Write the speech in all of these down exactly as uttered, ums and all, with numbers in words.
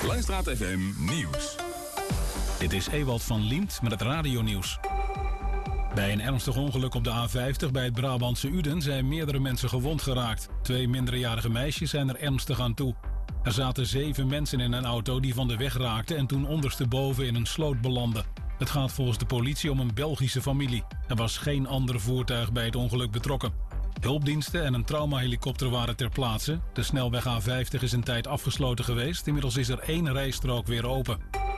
Langstraat F M Nieuws. Dit is Ewald van Liemt met het radionieuws. Bij een ernstig ongeluk op de A vijftig bij het Brabantse Uden zijn meerdere mensen gewond geraakt. Twee minderjarige meisjes zijn er ernstig aan toe. Er zaten zeven mensen in een auto die van de weg raakten en toen ondersteboven in een sloot belandden. Het gaat volgens de politie om een Belgische familie. Er was geen ander voertuig bij het ongeluk betrokken. Hulpdiensten en een traumahelikopter waren ter plaatse. De snelweg A vijftig is een tijd afgesloten geweest. Inmiddels is er één rijstrook weer open.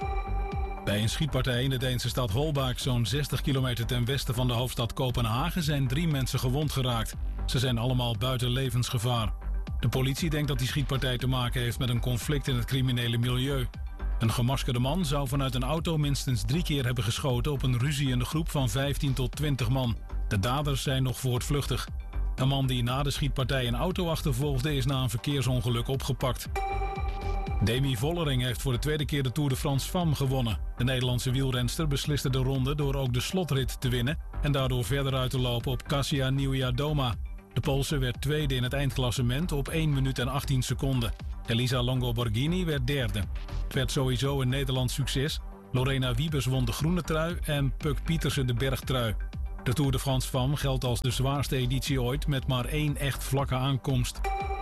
Bij een schietpartij in de Deense stad Holbæk, zo'n zestig kilometer ten westen van de hoofdstad Kopenhagen, zijn drie mensen gewond geraakt. Ze zijn allemaal buiten levensgevaar. De politie denkt dat die schietpartij te maken heeft met een conflict in het criminele milieu. Een gemaskerde man zou vanuit een auto minstens drie keer hebben geschoten op een ruziende groep van vijftien tot twintig man. De daders zijn nog voortvluchtig. Een man die na de schietpartij een auto achtervolgde is na een verkeersongeluk opgepakt. Demi Vollering heeft voor de tweede keer de Tour de France Femmes gewonnen. De Nederlandse wielrenster besliste de ronde door ook de slotrit te winnen en daardoor verder uit te lopen op Kasia Nieuwiadoma. De Poolse werd tweede in het eindklassement op één minuut en achttien seconden. Elisa Longo-Borghini werd derde. Het werd sowieso een Nederlands succes. Lorena Wiebes won de groene trui en Puk Pietersen de bergtrui. De Tour de France Femmes geldt als de zwaarste editie ooit met maar één echt vlakke aankomst.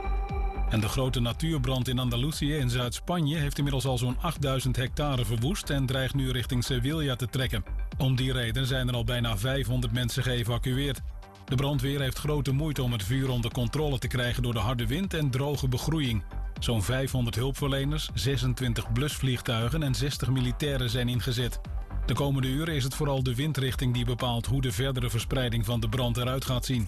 En de grote natuurbrand in Andalusië in Zuid-Spanje heeft inmiddels al zo'n achtduizend hectare verwoest en dreigt nu richting Sevilla te trekken. Om die reden zijn er al bijna vijfhonderd mensen geëvacueerd. De brandweer heeft grote moeite om het vuur onder controle te krijgen door de harde wind en droge begroeiing. Zo'n vijfhonderd hulpverleners, zesentwintig blusvliegtuigen en zestig militairen zijn ingezet. De komende uren is het vooral de windrichting die bepaalt hoe de verdere verspreiding van de brand eruit gaat zien.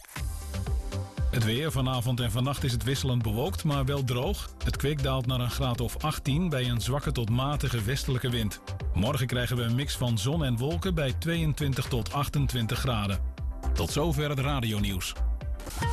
Het weer, vanavond en vannacht is het wisselend bewolkt, maar wel droog. Het kwik daalt naar een graad of achttien bij een zwakke tot matige westelijke wind. Morgen krijgen we een mix van zon en wolken bij tweeëntwintig tot achtentwintig graden. Tot zover het radionieuws. Oh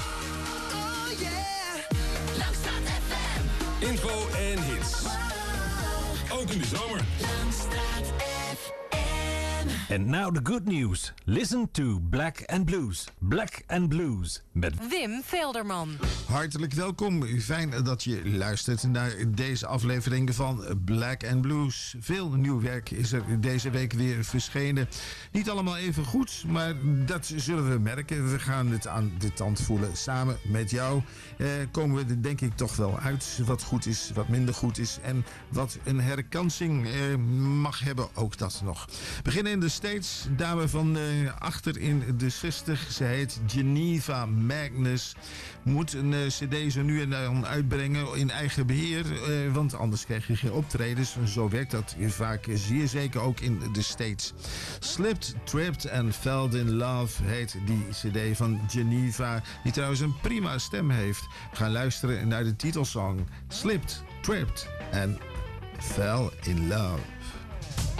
yeah, Langstraat F M. Info en hits. Ook in de zomer. Langstraat F M. And now the good news. Listen to Black and Blues. Black and Blues met Wim Velderman. Hartelijk welkom. Fijn dat je luistert naar deze aflevering van Black and Blues. Veel nieuw werk is er deze week weer verschenen. Niet allemaal even goed, maar dat zullen we merken. We gaan het aan de tand voelen. Samen met jou eh, komen we er denk ik toch wel uit wat goed is, wat minder goed is en wat een herkansing eh, mag hebben. Ook dat nog. We beginnen in de States. Dame van eh, achter in de zestig. Ze heet Geneva Magnus. Moet een uh, cd zo nu en dan uitbrengen in eigen beheer. Uh, want anders krijg je geen optredens. Zo werkt dat vaak zeer zeker ook in de States. Slipped, Tripped and Fell in Love heet die cd van Geneva. Die trouwens een prima stem heeft. We gaan luisteren naar de titelsong. Slipped, Tripped and Fell in Love.